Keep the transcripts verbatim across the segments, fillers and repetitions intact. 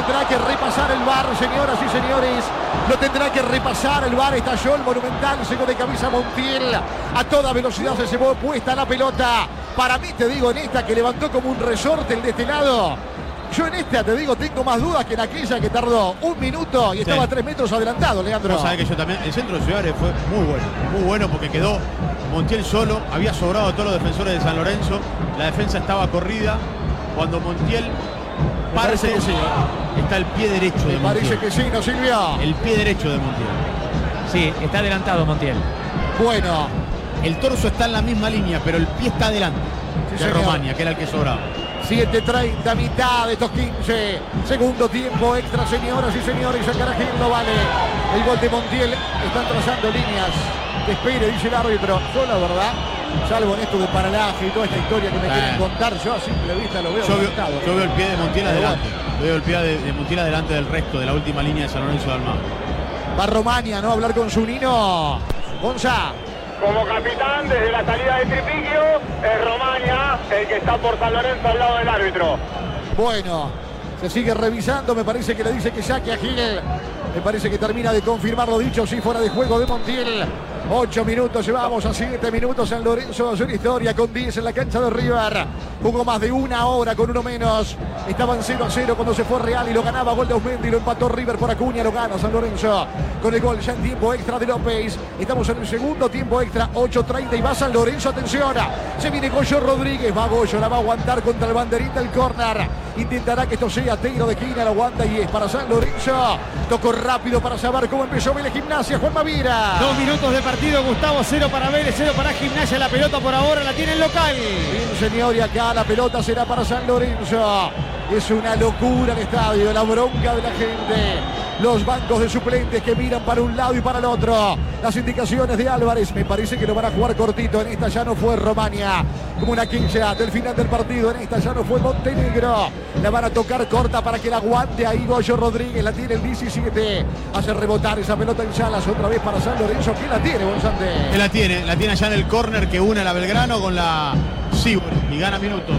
tendrá que repasar el V A R, señoras y señores. Lo tendrá que repasar el V A R. Estalló el monumental, segundo de cabeza Montiel. A toda velocidad se llevó puesta la pelota. Para mí, te digo, en esta que levantó como un resorte el de este lado. Yo en esta, te digo, tengo más dudas que en aquella que tardó un minuto y estaba sí. a tres metros adelantado, Leandro. No, sabe que yo también, el centro de Ciudad fue muy bueno, muy bueno porque quedó Montiel solo, había sobrado a todos los defensores de San Lorenzo, la defensa estaba corrida, cuando Montiel parece que sí, está el pie derecho de Me Montiel. Parece que sí, ¿no, Silvia? El pie derecho de Montiel. Sí, está adelantado Montiel. Bueno. El torso está en la misma línea, pero el pie está adelante sí, de señor. Romania, que era el que sobraba. siete treinta, mitad de estos quince. Segundo tiempo extra, señoras y señores. A Carajil no vale. El gol de Montiel. Están trazando líneas. Que espere, dice el árbitro. Yo la verdad, salvo en esto de paralaje y toda esta historia que me eh. quieren contar, yo a simple vista lo veo. Yo veo, yo veo el pie de Montiel adelante. Bueno. Veo el pie de, de Montiel adelante del resto, de la última línea de San Lorenzo de Almagro. Va Romania, ¿no? A hablar con su Nino. Gonza. Como capitán desde la salida de Tripiquio, es Romania el que está por San Lorenzo al lado del árbitro. Bueno, se sigue revisando, me parece que le dice que saque a Gil. Me parece que termina de confirmar lo dicho, sí, fuera de juego de Montiel. Ocho minutos, llevamos a siete minutos San Lorenzo hace una historia con diez en la cancha de River. Jugó más de una hora con uno menos. Estaban cero a cero cuando se fue Real y lo ganaba gol de Ausmendi. Lo empató River por Acuña, lo gana San Lorenzo con el gol ya en tiempo extra de López. Estamos en el segundo tiempo extra, ocho treinta y va San Lorenzo, atención. Se viene Goyo Rodríguez, va Goyo, la va a aguantar contra el banderín del córner. Intentará que esto sea tiro de esquina, lo aguanta y es para San Lorenzo. Tocó rápido para saber cómo empezó Vélez Gimnasia, Juan Mavira. Dos minutos de partido, Gustavo, cero para Vélez, cero para Gimnasia. La pelota por ahora la tiene el local. Bien, señor, y acá la pelota será para San Lorenzo. Es una locura el estadio, la bronca de la gente. Los bancos de suplentes que miran para un lado y para el otro. Las indicaciones de Álvarez, me parece que lo van a jugar cortito. En esta ya no fue Romania, como una quince del final del partido. En esta ya no fue Montenegro. La van a tocar corta para que la aguante ahí Goyo Rodríguez. La tiene el diecisiete. Hace rebotar esa pelota en Salas otra vez para San Lorenzo. ¿Quién la tiene, González? ¿Quién la tiene? La tiene allá en el córner que une a la Belgrano con la Sibur y gana minutos.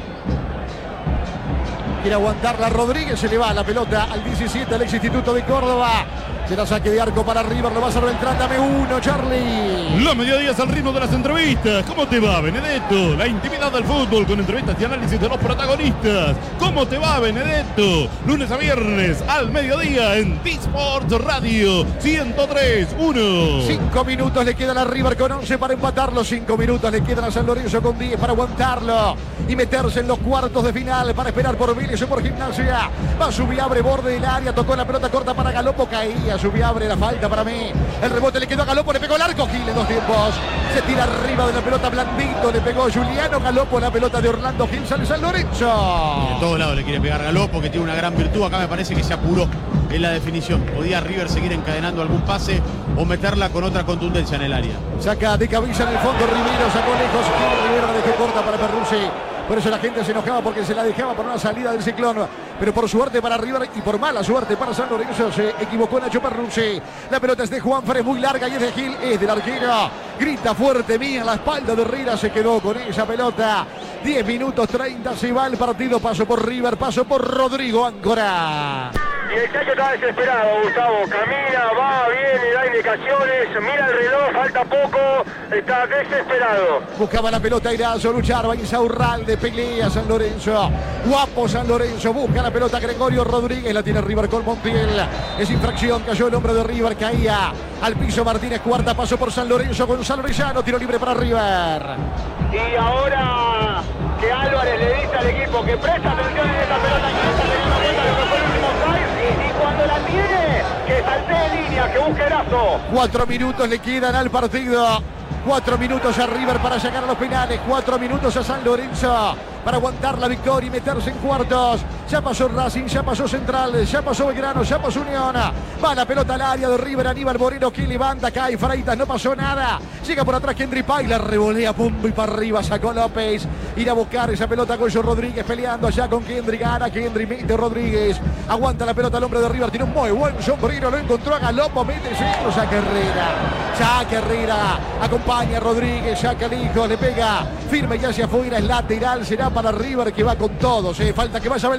Quiere aguantarla Rodríguez, se le va la pelota al diecisiete, al ex Instituto de Córdoba. Será saque de arco para River, lo va a hacer Beltrán, dame uno, Charlie. Los mediodías al ritmo de las entrevistas. ¿Cómo te va, Benedetto? La intimidad del fútbol con entrevistas y análisis de los protagonistas. ¿Cómo te va, Benedetto? Lunes a viernes al mediodía en T-Sports Radio ciento tres uno. Cinco minutos le quedan a River con once para empatarlo. Cinco minutos le quedan a San Lorenzo con diez para aguantarlo y meterse en los cuartos de final para esperar por Vélez o por Gimnasia. Va Subiabre, borde del área, tocó la pelota corta para Galopo, caía Subiabre, la falta para mí. El rebote le quedó a Galopo, le pegó el arco Gil en dos tiempos. Se tira arriba de la pelota blandito, le pegó Juliano Galopo, la pelota de Orlando Gil, sale San Lorenzo. De todos lados le quiere pegar Galopo, que tiene una gran virtud. Acá me parece que se apuró en la definición. Podía River seguir encadenando algún pase o meterla con otra contundencia en el área. Saca de cabeza en el fondo Rivero, sacó lejos Gil, Rivero la dejó corta para Perruzzi. Por eso la gente se enojaba porque se la dejaba por una salida del Ciclón. Pero por suerte para River y por mala suerte para San Lorenzo se equivocó Nacho Perruzzi. La pelota es de Juanfer, muy larga y es de Gil, es del arquero. Grita fuerte mía en la espalda de Herrera, se quedó con esa pelota. diez minutos treinta, se va el partido. Paso por River, paso por Rodrigo Áncora. Y el Chacho está desesperado, Gustavo. Camina, va, viene, da indicaciones, mira el reloj, falta poco, está desesperado. Buscaba la pelota Irazo, luchar, va Insaurralde, pelea San Lorenzo. Guapo San Lorenzo, busca la pelota Gregorio Rodríguez, la tiene River con Montiel. Es infracción, cayó el hombre de River, caía al piso Martínez, cuarta, paso por San Lorenzo, Gonzalo Orellano, tiro libre para River. Y ahora que Álvarez le dice al equipo que presta atención en esta pelota, que está teniendo cuenta de lo que fue el último drive. Y cuando la tiene, que salte de línea, que busque Erazo. Cuatro minutos le quedan al partido. Cuatro minutos a River para llegar a los penales. Cuatro minutos a San Lorenzo para aguantar la victoria y meterse en cuartos. Ya pasó Racing, ya pasó Central, ya pasó Belgrano, ya pasó Unión. Va la pelota al área de River, Aníbal Moreno que levanta, cae Freitas, no pasó nada. Llega por atrás Kendry Pay, la revolea, pum, y para arriba sacó López. Ir a buscar esa pelota Goyo Rodríguez peleando allá con Kendry, gana Kendry, mete Rodríguez. Aguanta la pelota el hombre de River, tiene un muy buen sombrero, lo encontró a Galopo, mete centro, saca Herrera. Saca Herrera, acompaña a Rodríguez, saca el hijo, le pega firme y hacia afuera, es lateral, será para River que va con todos. Eh. Falta que vaya a ver